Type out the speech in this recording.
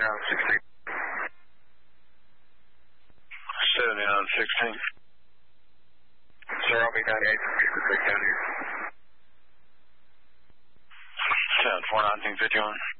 7916. 7916. Sir, I'll be 98 for Pacific down here. 10-4-1951.